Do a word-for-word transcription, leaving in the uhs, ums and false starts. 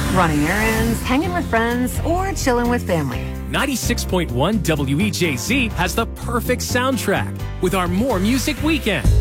Running errands, hanging with friends, or chilling with family. ninety-six point one W E J Z has the perfect soundtrack with our More Music Weekend.